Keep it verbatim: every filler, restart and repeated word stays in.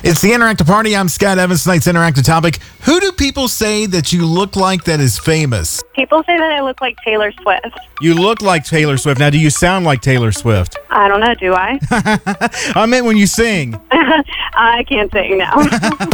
It's the Interactive Party. I'm Scott Evans. Tonight's interactive topic: who do people say that you look like that is famous? People say that I look like Taylor Swift. You look like Taylor Swift. Now, do you sound like Taylor Swift? I don't know, do I? I meant when you sing. I can't sing now.